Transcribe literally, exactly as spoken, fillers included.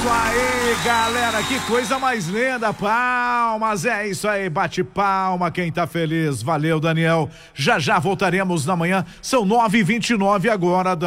isso aí, galera, que coisa mais linda, palmas, é isso aí, bate palma quem tá feliz, valeu, Daniel, já já voltaremos na manhã, são nove e vinte e nove agora da